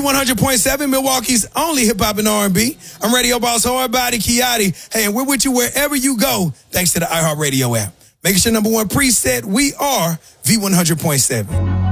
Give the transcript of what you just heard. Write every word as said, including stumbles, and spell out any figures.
one hundred point seven, Milwaukee's only hip-hop and R and B. I'm Radio Boss Hard Body Kiati. Hey, and we're with you wherever you go, thanks to the iHeartRadio app. Make it your number one preset. We are V one hundred point seven.